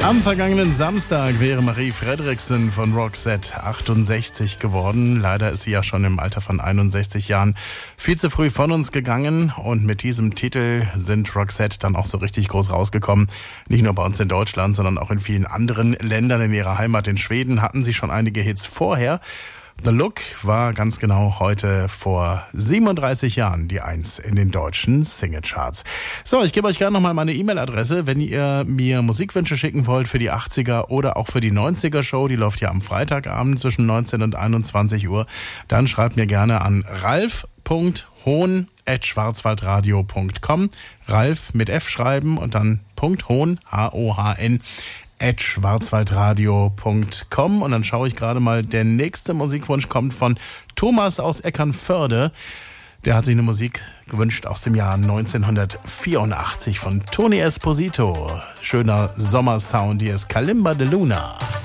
Am vergangenen Samstag wäre Marie Fredriksen von Roxette 68 geworden. Leider ist sie ja schon im Alter von 61 Jahren viel zu früh von uns gegangen. Und mit diesem Titel sind Roxette dann auch so richtig groß rausgekommen. Nicht nur bei uns in Deutschland, sondern auch in vielen anderen Ländern. In ihrer Heimat in Schweden hatten sie schon einige Hits vorher. The Look war ganz genau heute vor 37 Jahren die 1 in den deutschen Singlecharts. So, ich gebe euch gerne nochmal meine E-Mail-Adresse, wenn ihr mir Musikwünsche schicken wollt für die 80er oder auch für die 90er Show. Die läuft ja am Freitagabend zwischen 19 und 21 Uhr. Dann schreibt mir gerne an ralf.hohn@schwarzwaldradio.com. Ralf mit F schreiben und dann .hohn, H-O-H-N, @schwarzwaldradio.com. Und dann schaue ich gerade mal, der nächste Musikwunsch kommt von Thomas aus Eckernförde. Der hat sich eine Musik gewünscht aus dem Jahr 1984 von Tony Esposito. Schöner Sommersound, hier ist Kalimba de Luna.